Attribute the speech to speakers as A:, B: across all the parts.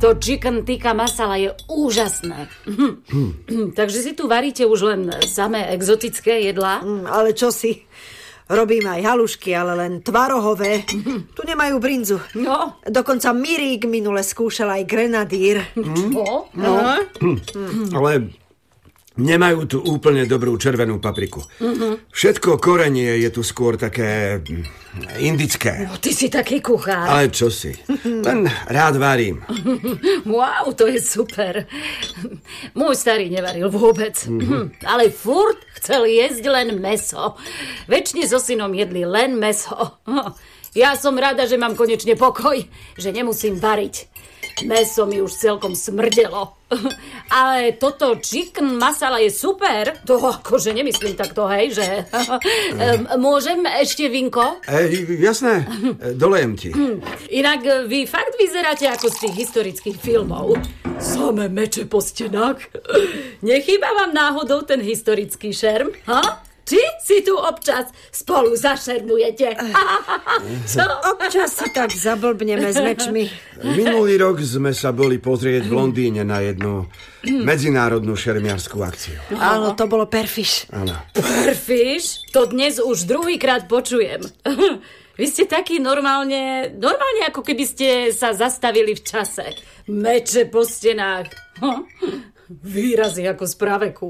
A: To chicken tikka masala je úžasné. Takže si tu varíte už len samé exotické jedlá?
B: Ale čo si? Robím aj halušky, ale len tvarohové. Tu nemajú brinzu.
A: No.
B: Dokonca Mirík minule skúšal aj grenadír.
A: Čo?
C: No. Ale nemajú tu úplne dobrú červenú papriku. Všetko korenie je tu skôr také indické.
A: No, ty si taký kuchár.
C: Ale čo si? Len rád varím.
A: Wow, to je super. Môj starý nevaril vôbec. Ale furt chcel jesť len mäso. Večne so synom jedli len mäso. Ja som rada, že mám konečne pokoj, že nemusím variť. Mäso mi už celkom smrdelo. Ale toto chicken masala je super. To akože nemyslím takto, hej, že... Môžem ešte vinko?
C: Jasné, dolejem ti.
A: Inak vy fakt vyzeráte ako z tých historických filmov. Samé meče po stenách. Nechýba vám náhodou ten historický šerm? Ha? Či si tu občas spolu zašermujete? Čo?
B: Občas si tak zablbneme s mečmi.
C: Minulý rok sme sa boli pozrieť v Londýne na jednu medzinárodnú šermiarskú akciu.
B: Áno, to bolo Perfish.
C: Áno.
A: Perfish? To dnes už druhýkrát počujem. Vy ste takí normálne ako keby ste sa zastavili v čase. Meče po stenách. Výrazy ako z praveku.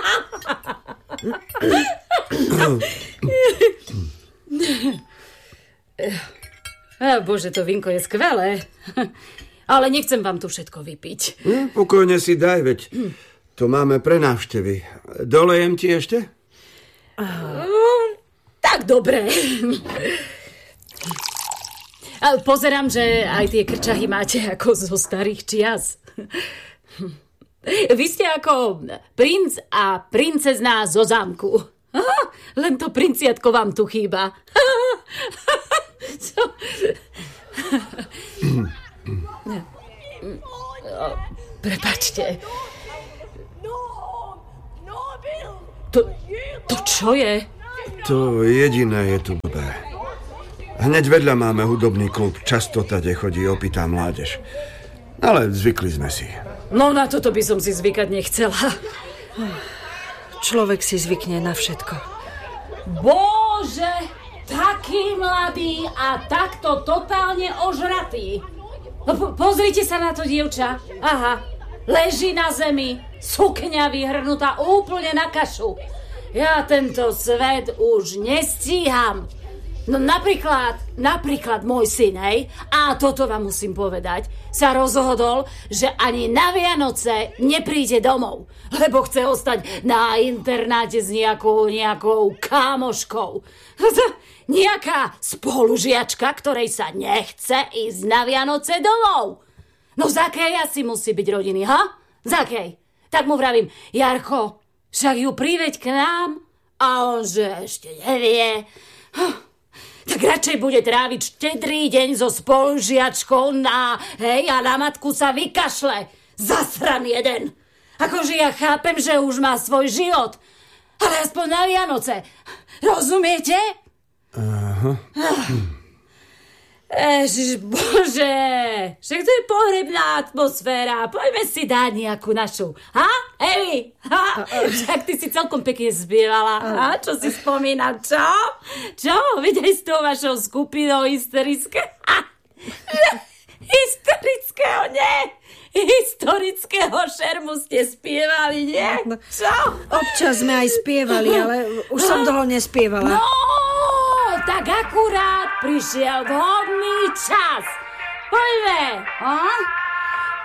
A: Bože, to vínko je skvelé. Ale nechcem vám tu všetko vypiť.
C: Pokojne si daj, veď to máme pre návštevy. Dolejem ti ešte?
A: Tak dobre. Pozerám, že aj tie krčahy máte ako zo starých čias. Vy ste ako princ a princezná zo zámku. Len to princiatko vám tu chýba. Prepáčte. To čo je?
C: To jediné je tu blbé. Hneď vedľa máme hudobný klub. Často tade chodí opitá mládež. Ale zvykli sme si.
A: No na toto by som si zvykať nechcela.
B: Človek si zvykne na všetko.
A: Bože, taký mladý a takto totálne ožratý. No, pozrite sa na to, dievča. Aha, leží na zemi, sukňa vyhrnutá úplne na kašu. Ja tento svet už nestíham. No napríklad môj syn, hej, a toto vám musím povedať, sa rozhodol, že ani na Vianoce nepríde domov, lebo chce ostať na internáte s nejakou kámoškou. Nejaká spolužiačka, ktorej sa nechce ísť na Vianoce domov. No z akej asi musí byť rodiny, ha? Z akej? Tak mu vravím, Jarcho, však ju priveď k nám. A on, že ešte nevie. Tak radšej bude tráviť štedrý deň so spolužiačkou a na matku sa vykašle. Zasran jeden. Akože ja chápem, že už má svoj život. Ale aspoň na Vianoce. Rozumiete?
C: Aha.
A: Bože, však to je pohrebná atmosféra. Poďme si dať nejakú našu. Ha, Evi? Ha? Však ty si celkom pekne spievala. Ha? Čo si spomínam? Čo? Veď aj s tou vašou skupinou hysterické? Hysterického, nie. Historického šermu ste spievali, nie? Čo?
B: Občas sme aj spievali, ale už som dlho nespievala.
A: No, tak akurát prišiel vhodný čas. Poďme,